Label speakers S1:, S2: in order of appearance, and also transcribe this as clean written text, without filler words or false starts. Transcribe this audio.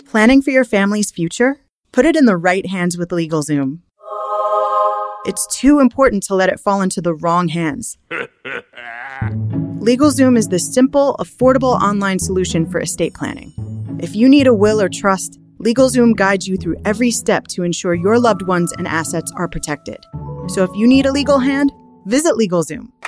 S1: Planning for your family's future? Put it in the right hands with LegalZoom. It's too important to let it fall into the wrong hands. LegalZoom is the simple, affordable online solution for estate planning. If you need a will or trust, LegalZoom guides you through every step to ensure your loved ones and assets are protected. So if you need a legal hand, visit LegalZoom.